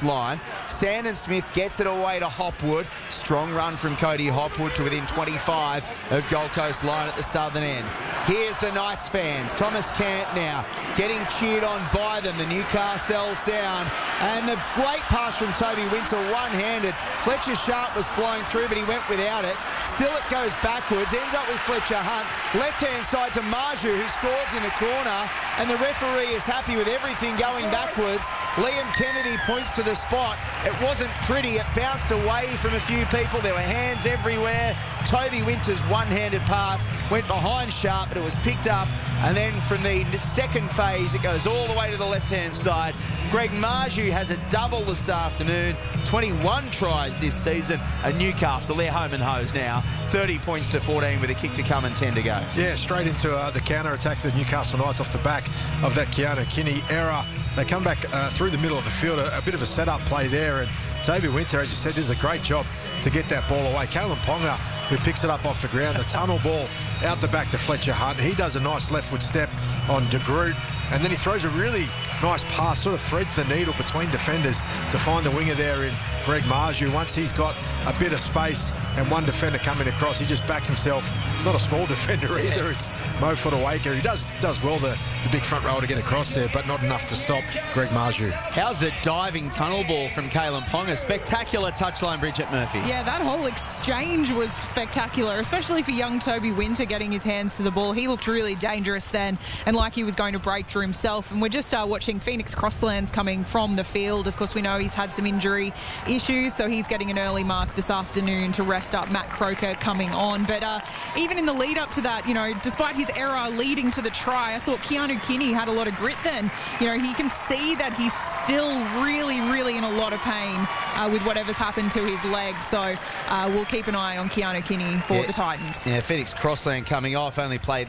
Coast line. Sandon Smith gets it away to Hopwood. Strong run from Cody Hopwood to within 25 of Gold Coast line at the southern end. Here's the Knights fans. Thomas Cant now getting cheered on by them. The Newcastle sound. And the great pass from Toby Winter, one-handed. Fletcher Sharp was flying through, but he went without it. Still it goes backwards. Ends up with Fletcher Hunt. Left-hand side to Marju, who scores in the corner. And the referee is happy with everything going backwards. Liam Kennedy points to the spot. It wasn't pretty. It bounced away from a few people. There were hands everywhere. Toby Winter's one-handed pass went behind Sharp, but it was picked up. And then from the second phase, it goes all the way to the left-hand side. Greg Marju has a double this afternoon. 21 tries this season at Newcastle. They're home and hose now. 30 points to 14 with a kick to come and 10 to go. Yeah, straight into the counter-attack. The Newcastle Knights off the back of that Keanu Kinney error. They come back through the middle of the field. A bit of a set-up play there. And Toby Winter, as you said, does a great job to get that ball away. Kalen Ponga, who picks it up off the ground. The tunnel ball out the back to Fletcher Hunt. He does a nice left foot step on De Groot. And then he throws a really nice pass, sort of threads the needle between defenders to find a winger there in Greg Marju. Once he's got a bit of space and one defender coming across, he just backs himself. He's not a small defender either. It's Mo Fodawaker. He does well, the big front rower to get across there, but not enough to stop Greg Marju. How's the diving tunnel ball from Kalen Ponga? Spectacular touchline, Bridget Murphy. Yeah, that whole exchange was spectacular, especially for young Toby Winter getting his hands to the ball. He looked really dangerous then and like he was going to break through himself. And we're just watching Phoenix Crosslands coming from the field. Of course, we know he's had some injury issues, so he's getting an early mark this afternoon to rest up Matt Croker coming on. But even in the lead up to that, you know, despite his error leading to the try, I thought Keanu Kinney had a lot of grit then. You know, he can see that he's still really in a lot of pain with whatever's happened to his leg. So we'll keep an eye on Keanu Kinney for the Titans. Yeah, Phoenix Crossland coming off, only played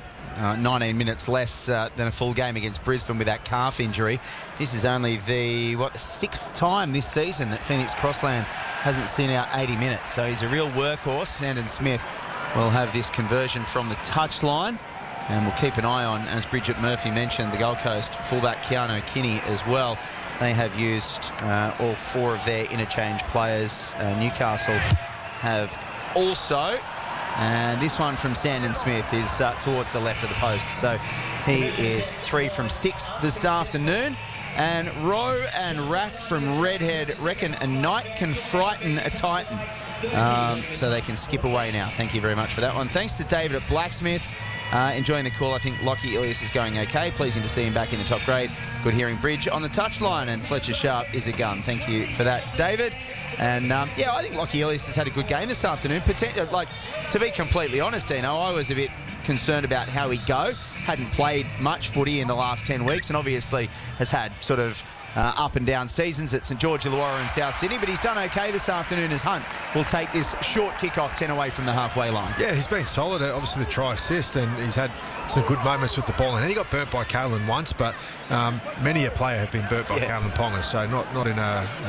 19 minutes less than a full game against Brisbane with that calf injury. This is only the sixth time this season that Phoenix Crossland hasn't seen out 80 minutes. So he's a real workhorse. Sandon Smith will have this conversion from the touchline. And we'll keep an eye on, as Bridget Murphy mentioned, the Gold Coast fullback Keanu Kinney as well. They have used all four of their interchange players. Newcastle have also. And this one from Sandon Smith is towards the left of the post. So he is 3 from 6 this afternoon. And Rowe and Rack from Redhead reckon a Knight can frighten a Titan. So they can skip away now. Thank you very much for that one. Thanks to David at Blacksmiths. Enjoying the call. I think Lockie Ilias is going okay. Pleasing to see him back in the top grade. Good hearing Bridge on the touchline. And Fletcher Sharp is a gun. Thank you for that, David. And, yeah, I think Lockie Ilias has had a good game this afternoon. To be completely honest, Dino, I was a bit concerned about how he'd go. Hadn't played much footy in the last 10 weeks and obviously has had sort of up and down seasons at St George Illawarra and South Sydney, but he's done okay this afternoon as Hunt will take this short kick-off 10 away from the halfway line. Yeah, he's been solid. Obviously the try assist, and he's had some good moments with the ball. And he got burnt by Kalen once, but many a player have been burnt by Kalen Ponga, so not in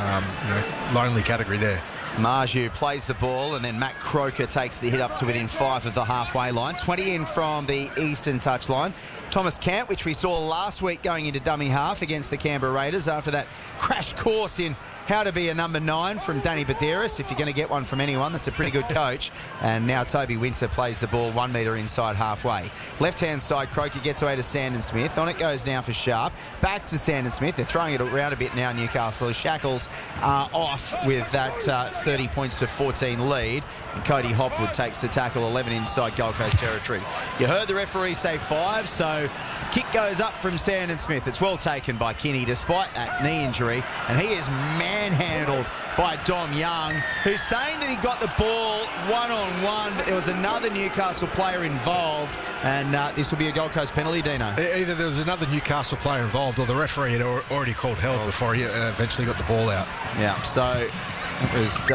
a lonely category there. Marju plays the ball, and then Matt Croker takes the hit up to within 5 of the halfway line. 20 in from the eastern touchline. Thomas Camp, which we saw last week going into dummy half against the Canberra Raiders after that crash course in how to be a number 9 from Danny Baderis. If you're going to get one from anyone, that's a pretty good coach. And now Toby Winter plays the ball 1 metre inside halfway. Left-hand side, Croker gets away to Sandon Smith. On it goes now for Sharp. Back to Sandon Smith. They're throwing it around a bit now, Newcastle. The Shackles are off with that 30 points to 14 lead. And Cody Hopwood takes the tackle 11 inside Gold Coast territory. You heard the referee say 5, so the kick goes up from Sandon Smith. It's well taken by Kinney despite that knee injury. And he is manhandled by Dom Young, who's saying that he got the ball one-on-one, but there was another Newcastle player involved, and this will be a Gold Coast penalty, Dino. Either there was another Newcastle player involved or the referee had already called held before he eventually got the ball out. Yeah, so it was...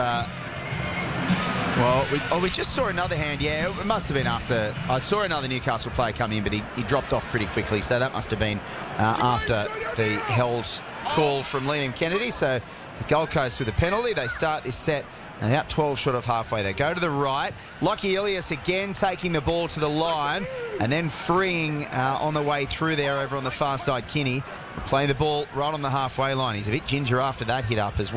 we just saw another hand. Yeah, it must have been after. I saw another Newcastle player come in, but he dropped off pretty quickly, so that must have been after the held call from Liam Kennedy. So the Gold Coast with a penalty. They start this set and out 12 short of halfway. They go to the right. Lockie Ilias again taking the ball to the line and then freeing on the way through there over on the far side, Kinney. Playing the ball right on the halfway line. He's a bit ginger after that hit up as well.